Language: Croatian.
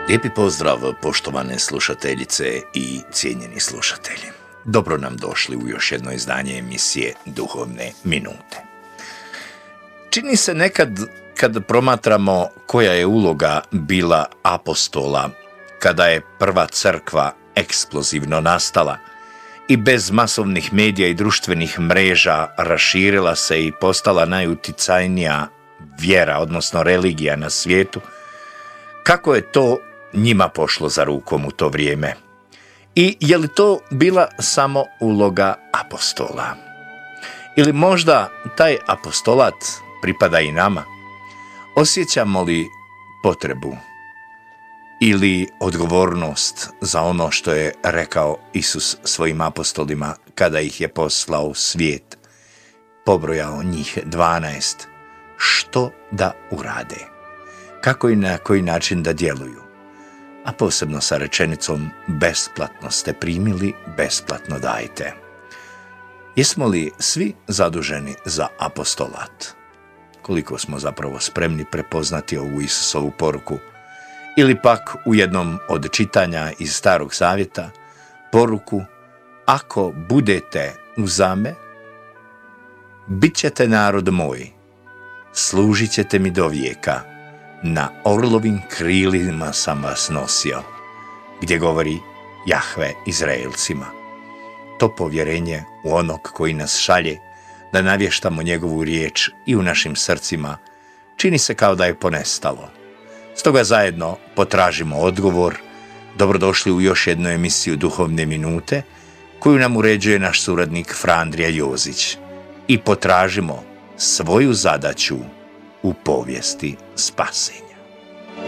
Lijepi pozdrav, poštovane slušateljice i cijenjeni slušatelji. Dobro nam došli u još jedno izdanje emisije Duhovne minute. Čini se nekad kad promatramo koja je uloga bila apostola kada je prva crkva eksplozivno nastala i bez masovnih medija i društvenih mreža raširila se i postala najuticajnija vjera, odnosno religija na svijetu, kako je to njima pošlo za rukom u to vrijeme? I je li to bila samo uloga apostola? Ili možda taj apostolat pripada i nama? Osjećamo li potrebu ili odgovornost za ono što je rekao Isus svojim apostolima kada ih je poslao u svijet, pobrojao njih 12, što da urade? Kako i na koji način da djeluju? A posebno sa rečenicom besplatno ste primili, besplatno dajte. Jesmo li svi zaduženi za apostolat? Koliko smo zapravo spremni prepoznati ovu Isusovu poruku? Ili pak u jednom od čitanja iz Starog Zavjeta poruku: ako budete uza me, bit ćete narod moj, služit ćete mi do vijeka, na orlovim krilima sam vas nosio, gdje govori Jahve Izraelcima. To povjerenje u onog koji nas šalje da navještamo njegovu riječ i u našim srcima čini se kao da je ponestalo. Stoga zajedno potražimo odgovor. Dobrodošli u još jednu emisiju Duhovne minute koju nam uređuje naš suradnik Fra Andrija Jozić i potražimo svoju zadaću u povijesti spasenja.